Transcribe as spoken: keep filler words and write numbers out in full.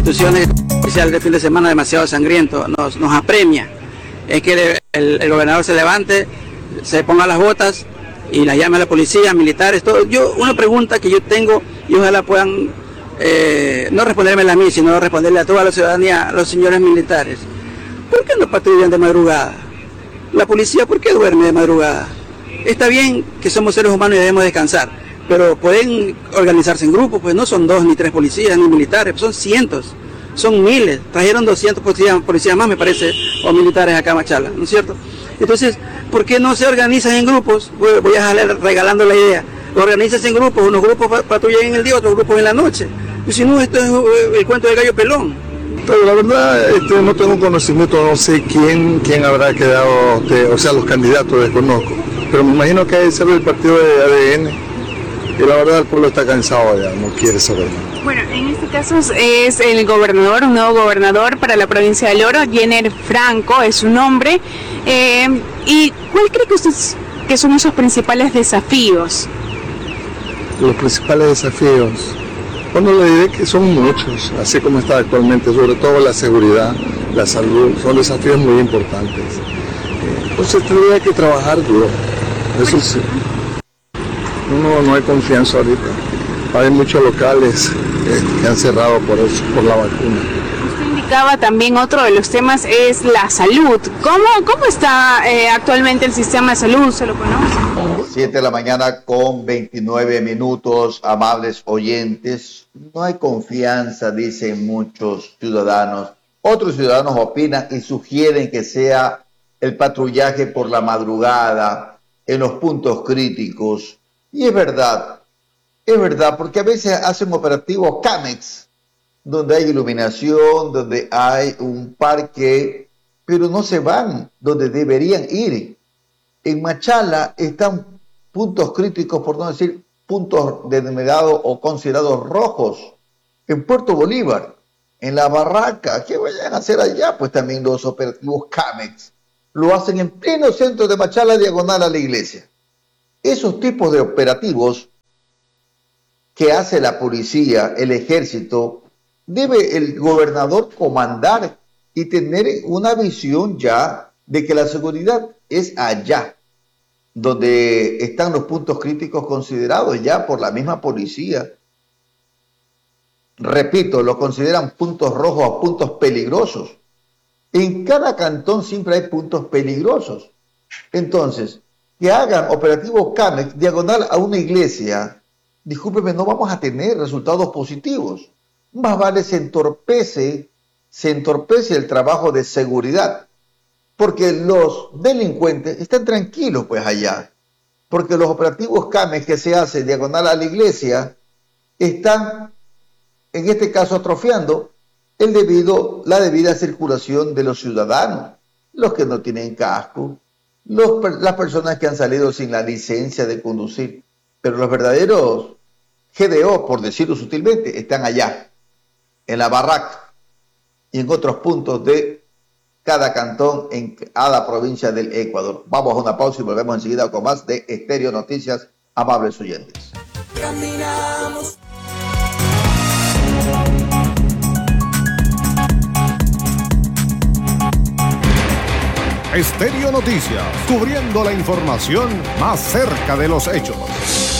instituciones, especial de fin de semana demasiado sangriento, nos, nos apremia. Es que el, el, el gobernador se levante, se ponga las botas y la llame a la policía, militares, todo. Yo, una pregunta que yo tengo y ojalá puedan eh, no respondérmela a mí, sino responderle a toda la ciudadanía, a los señores militares. ¿Por qué no patrullan de madrugada? La policía, ¿por qué duerme de madrugada? Está bien que somos seres humanos y debemos descansar, pero pueden organizarse en grupos, pues no son dos ni tres policías ni militares, son cientos, son miles. Trajeron doscientos policías, policías más, me parece, o militares acá a Machala, ¿no es cierto? Entonces, ¿por qué no se organizan en grupos? Voy a jalar regalando la idea. Organícense en grupos, unos grupos patrullan en el día, otros grupos en la noche. Y si no, esto es el cuento del gallo pelón. Pero la verdad, este, no tengo conocimiento, no sé quién, quién habrá quedado, de, o sea, los candidatos desconozco. Pero me imagino que hay que ser el partido de A D N. Y la verdad, el pueblo está cansado ya, no quiere saber. Bueno, en este caso es el gobernador, un nuevo gobernador para la provincia del Oro, Jenner Franco es su nombre. Eh, ¿Y cuál cree que usted que son esos principales desafíos? Los principales desafíos, bueno, le diré que son muchos, así como está actualmente, sobre todo la seguridad, la salud, son desafíos muy importantes. Entonces tendría que trabajar duro, eso sí. No, no hay confianza ahorita. Hay muchos locales eh, que han cerrado por eso, por la vacuna. Usted indicaba también otro de los temas es la salud. ¿Cómo, cómo está eh, actualmente el sistema de salud? ¿Se lo conoce? siete de la mañana con veintinueve minutos, amables oyentes. No hay confianza, dicen muchos ciudadanos. Otros ciudadanos opinan y sugieren que sea el patrullaje por la madrugada en los puntos críticos. Y es verdad, es verdad, porque a veces hacen operativos CAMEX, donde hay iluminación, donde hay un parque, pero no se van donde deberían ir. En Machala están puntos críticos, por no decir puntos denominados o considerados rojos. En Puerto Bolívar, en La Barraca, ¿qué vayan a hacer allá? Pues también los operativos CAMEX lo hacen en pleno centro de Machala, diagonal a la iglesia. Esos tipos de operativos que hace la policía, el ejército, debe el gobernador comandar y tener una visión ya de que la seguridad es allá, donde están los puntos críticos considerados ya por la misma policía. Repito, lo consideran puntos rojos o puntos peligrosos. En cada cantón siempre hay puntos peligrosos. Entonces, que hagan operativos CAMEX diagonal a una iglesia, discúlpeme, no vamos a tener resultados positivos. Más vale se entorpece, se entorpece el trabajo de seguridad, porque los delincuentes están tranquilos pues allá, porque los operativos CAMEX que se hacen diagonal a la iglesia están, en este caso, atrofiando el debido, la debida circulación de los ciudadanos, los que no tienen casco, Los, las personas que han salido sin la licencia de conducir, pero los verdaderos G D O, por decirlo sutilmente, están allá, en La Barraca y en otros puntos de cada cantón en cada provincia del Ecuador. Vamos a una pausa y volvemos enseguida con más de Estéreo Noticias, amables oyentes. Caminamos. Estéreo Noticias, cubriendo la información más cerca de los hechos.